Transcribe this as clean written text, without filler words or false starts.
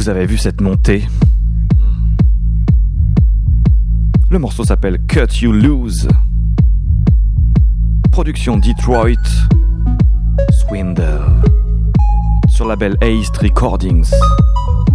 Vous avez vu cette montée? Le morceau s'appelle Cut You Loose. Production Detroit Swindle. Sur label East Recordings.